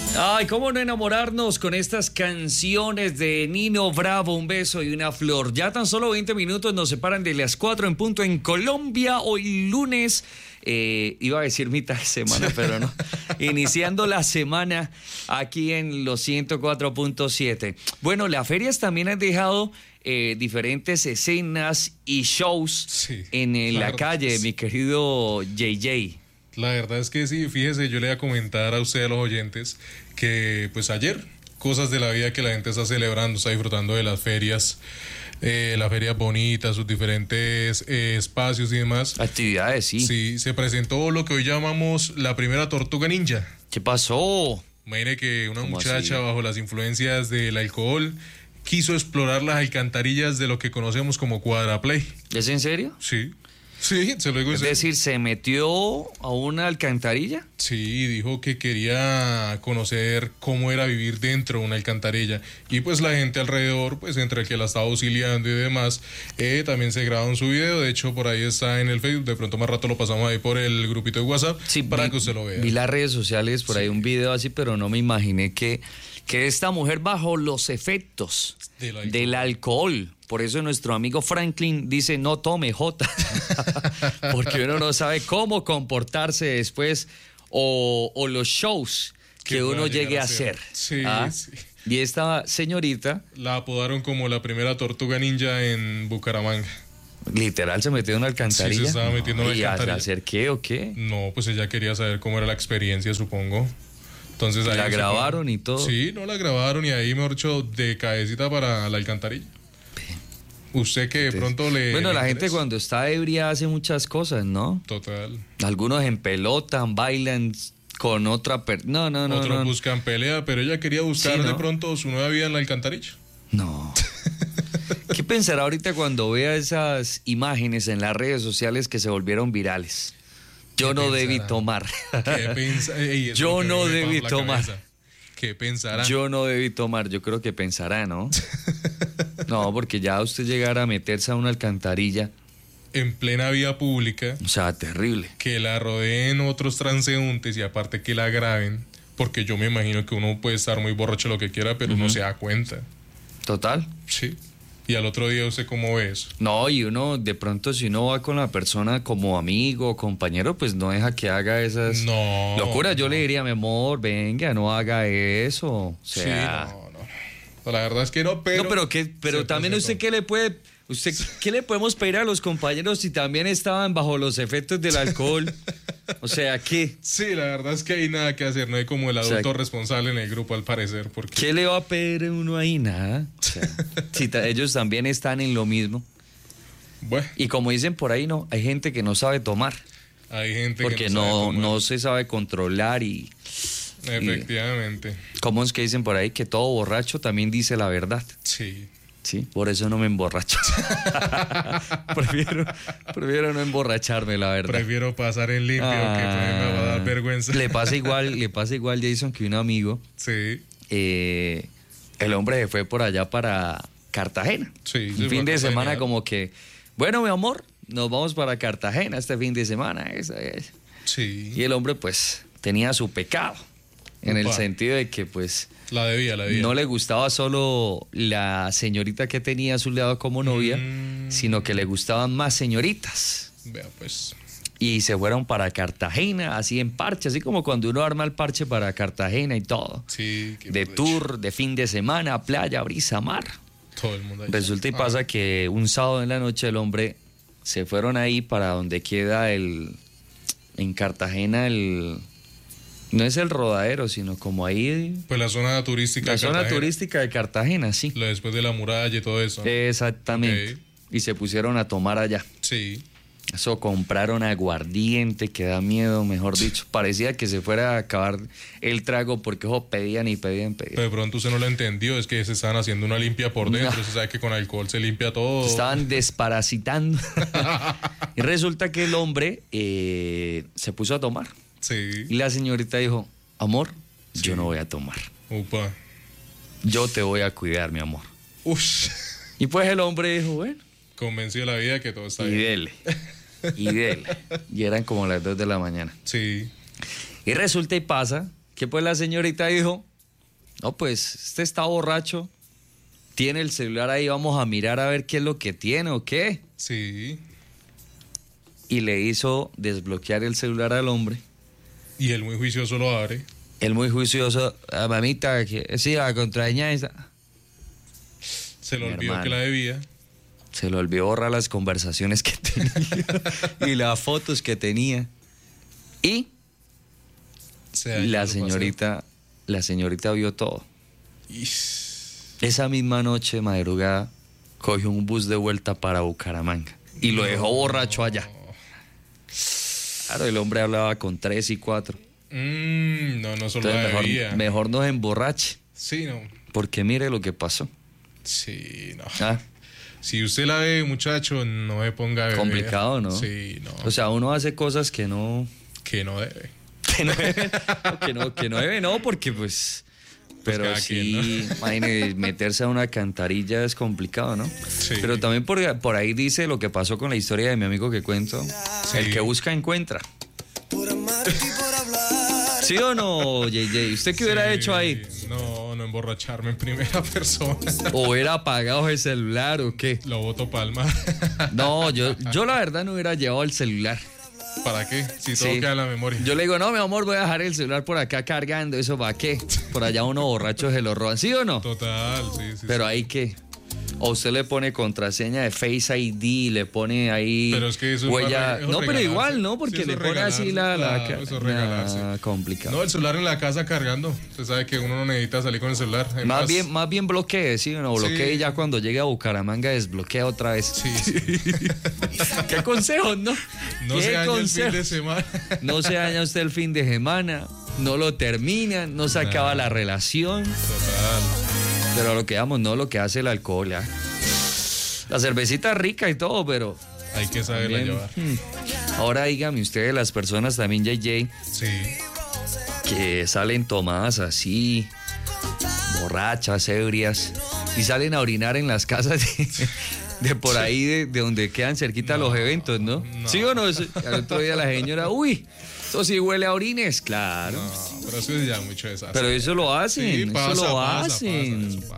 Ay, cómo no enamorarnos con estas canciones de Nino Bravo, un beso y una flor. Ya tan solo 20 minutos nos separan de las 4 en punto en Colombia. Hoy lunes, iba a decir mitad de semana, pero no. Iniciando la semana aquí en los 104.7. Bueno, las ferias también han dejado diferentes escenas y shows en la calle, mi querido JJ. La verdad es que sí, fíjese, yo le voy a comentar a usted, a los oyentes, que pues ayer, cosas de la vida que la gente está celebrando, está disfrutando de las ferias bonitas, sus diferentes espacios y demás. Actividades, sí. Sí, se presentó lo que hoy llamamos la primera tortuga ninja. ¿Qué pasó? Imagine que una muchacha así? bajo las influencias del alcohol quiso explorar las alcantarillas de lo que conocemos como Cuadraplay. ¿Es en serio? Sí. Sí, se lo digo. Es decir, ¿se metió a una alcantarilla? Sí, dijo que quería conocer cómo era vivir dentro de una alcantarilla. Y pues la gente alrededor, pues entre el que la estaba auxiliando y demás, también se grabó en su video. De hecho, por ahí está en el Facebook. De pronto más rato lo pasamos ahí por el grupito de WhatsApp, sí, para que usted lo vea. Vi las redes sociales, por ahí un video así, pero no me imaginé que esta mujer bajo los efectos del alcohol. Por eso nuestro amigo Franklin dice no tome Jota, porque uno no sabe cómo comportarse después o los shows que uno llegue a hacer. Sí, sí. Y esta señorita la apodaron como la primera tortuga ninja en Bucaramanga. Literal se metió en una alcantarilla. Sí, se estaba metiendo en una alcantarilla. ¿Y hacer qué o qué? No, pues ella quería saber cómo era la experiencia, supongo. Entonces ahí ¿La grabaron y todo? Sí, no la grabaron y ahí, mejor dicho, de cabecita para la alcantarilla. Usted que de pronto le... Bueno, la gente interesa. cuando está ebria hace muchas cosas, ¿no? Total. Algunos empelotan, bailan con otra no. Otros buscan pelea, pero ella quería buscar de pronto su nueva vida en la alcantarilla. No. ¿Qué pensará ahorita cuando vea esas imágenes en las redes sociales que se volvieron virales? Yo no debí tomar. Yo no debí tomar. ¿Qué pensará? Yo no debí tomar, yo creo que pensará, ¿no? No, porque ya usted llegar a meterse a una alcantarilla. En plena vía pública. O sea, terrible. Que la rodeen otros transeúntes y aparte que la graben. Porque yo me imagino que uno puede estar muy borracho lo que quiera, pero uno se da cuenta. Total. Sí. Y al otro día usted cómo ve eso. No, y uno de pronto si uno va con la persona como amigo o compañero, pues no deja que haga esas locuras. Yo le diría, mi amor, venga, no haga eso. O sea, sí, no. La verdad es que no, pero... No, pero también usted qué le puede... ¿Qué le podemos pedir a los compañeros si también estaban bajo los efectos del alcohol? O sea, ¿qué? Sí, la verdad es que hay nada que hacer, no hay como el adulto responsable en el grupo al parecer. Porque... ¿Qué le va a pedir uno ahí? Nada. O sea, si ellos también están en lo mismo. Bueno. Y como dicen por ahí, no, hay gente que no sabe tomar. Hay gente porque que no sabe tomar. No se sabe controlar y... Efectivamente. ¿Cómo es que dicen por ahí? Que todo borracho también dice la verdad. Sí. Sí, por eso no me emborracho. prefiero no emborracharme, la verdad. Prefiero pasar en limpio que me va a dar vergüenza. Le pasa igual, Jason, que un amigo. Sí. El hombre se fue por allá para Cartagena. Sí. Un fin de semana como que, bueno, mi amor, nos vamos para Cartagena este fin de semana. Sí. Y el hombre, pues, tenía su pecado. En el sentido de que, pues... La debía. No le gustaba solo la señorita que tenía a su lado como novia, sino que le gustaban más señoritas. Vea, pues. Y se fueron para Cartagena, así en parche, así como cuando uno arma el parche para Cartagena y todo. Sí. De tour, de fin de semana, playa, brisa, mar. Todo el mundo ahí. Resulta y pasa que un sábado en la noche el hombre se fueron ahí para donde queda en Cartagena no es el Rodadero, sino como ahí... Pues la zona turística de Cartagena. La zona turística de Cartagena, sí. Después de la muralla y todo eso. Exactamente. Okay. Y se pusieron a tomar allá. Sí. Eso, compraron aguardiente, que da miedo, mejor dicho. Parecía que se fuera a acabar el trago porque pedían y pedían. Pero de pronto usted no lo entendió, es que se estaban haciendo una limpia por dentro. Usted sabe que con alcohol se limpia todo. Estaban desparasitando. Y resulta que el hombre se puso a tomar. Sí. Y la señorita dijo, amor, yo no voy a tomar. Upa. Yo te voy a cuidar, mi amor. Ush. Y pues el hombre dijo, bueno. Convenció a la vida que todo está bien. Y dele. Y eran como las 2 de la mañana. Sí. Y resulta y pasa Que pues la señorita dijo, no, pues este está borracho, tiene el celular ahí, vamos a mirar a ver qué es lo que tiene o qué. Sí. Y le hizo desbloquear el celular al hombre. Y él muy juicioso lo abre. Él muy juicioso, mamita, que sí, la contraseña esa. Se le Mi olvidó hermano. que la debía. Se le olvidó borrar las conversaciones que tenía y las fotos que tenía. Y Se dañó, la lo señorita vio todo. pasó. Esa misma noche, madrugada, cogió un bus de vuelta para Bucaramanga y lo dejó borracho allá. Claro, el hombre hablaba con 3 y 4. No solo la Entonces debía. mejor no se emborrache, Sí, no. porque mire lo que pasó. Sí, no. Ah, Si usted la ve, muchacho, no se ponga a beber. complicado, ¿no? Sí, no. O sea, uno hace cosas que no... Que no debe. Que no debe, que no debe, no, porque pues... Pero cada sí, quien, ¿no? imagínate, meterse a una cantarilla es complicado, ¿no? Sí. Pero también por ahí dice lo que pasó con la historia de mi amigo que cuento. Sí. El que busca, encuentra. ¿Sí o no, JJ? ¿Usted qué hubiera Sí, hecho ahí? No emborracharme en primera persona. ¿O hubiera apagado el celular o qué? Lo boto palma. No, yo la verdad no hubiera llevado el celular. ¿Para qué? Si todo Sí. queda en la memoria. Yo le digo, no, mi amor, voy a dejar el celular por acá cargando. ¿Eso va qué? Por allá uno borracho se lo roban. ¿Sí o no? Total, sí. Pero sí. ahí qué. O usted le pone contraseña de Face ID, le pone ahí Pero es que eso es huella. eso es No, pero regalarse. igual, ¿no? Porque Sí, eso le es pone así la regalarse, claro, eso es regalarse. complicado. No, el celular en la casa cargando. Usted sabe que uno no necesita salir con el celular. Además, Más bien bloquee, ¿sí o no? Bloquee Sí. y ya cuando llegue a Bucaramanga desbloquea otra vez. Sí. ¿Qué consejos, no? No ¿Qué se daña el fin consejos? de semana. No se daña usted el fin de semana, no lo termina, no se acaba la relación. Total. Pero lo que vamos, no lo que hace el alcohol, ¿ya? La cervecita es rica y todo, pero Hay que saberla también, llevar. ahora dígame ustedes, las personas también, JJ, Sí. que salen tomadas así, borrachas, ebrias, y salen a orinar en las casas de por ahí, de donde quedan cerquita los eventos, ¿no? ¿Sí o no? Al otro día la señora, uy, eso sí huele a orines, claro. No, pero eso es ya mucho desastre. Pero eso lo hacen, Sí, eso pasa, lo pasa, hacen. eso